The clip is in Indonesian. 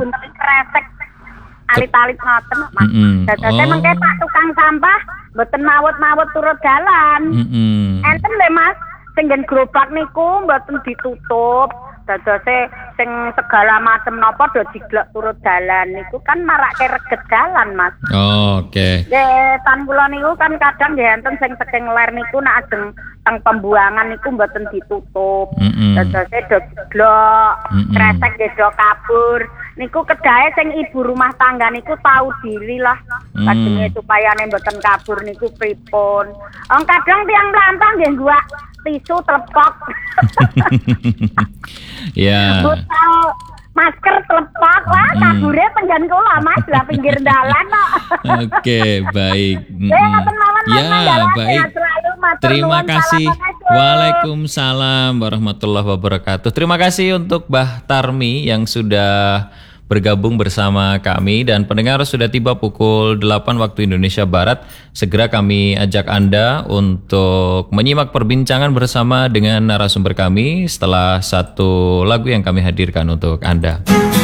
buntel kresek alit-alit ngoten Mas. Dadose mengke Pak tukang sampah mboten mawut-mawut turut dalan. Enten lho Mas, sing nggen gerobak niku mboten ditutup. Dadose sing segala macem napa do diglek turut dalan niku kan marake reget dalan Mas. Oke. Nggih, tan kula niku kan kadang nggih enten sing saking ler niku nek ajeng teng pembuangan niku mboten ditutup. Dadose do diglek, kresek nggih do kabur. Niku kedahe sing ibu rumah tangga niku tahu diri lah. Kadenge supayane mboten kabur niku pripun. Kadang tiyang mlampah nggih gua tisu telepok. Ya. Butal masker telepok lah kabure penggan kula Mas lah pinggir dalan kok. Oke, baik. Ya, baik. Terima kasih. Waalaikumsalam warahmatullahi wabarakatuh. Terima kasih untuk Mbah Tarmi yang sudah bergabung bersama kami, dan pendengar sudah tiba pukul 8 waktu Indonesia Barat. Segera kami ajak Anda untuk menyimak perbincangan bersama dengan narasumber kami setelah satu lagu yang kami hadirkan untuk Anda.